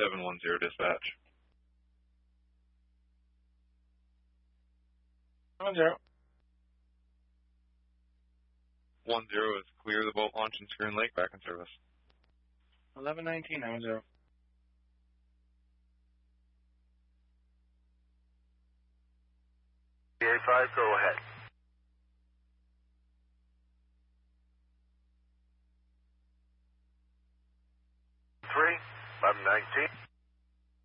710 dispatch. 10. 10 is clear the boat launch in Schroon Lake, back in service. 1119, 10. PA5, go ahead. Three, 1119.